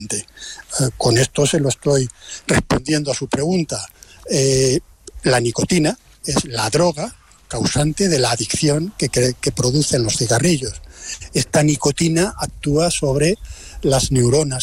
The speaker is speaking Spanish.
Con esto se lo estoy respondiendo a su pregunta. La nicotina es la droga causante de la adicción que producen los cigarrillos. Esta nicotina actúa sobre las neuronas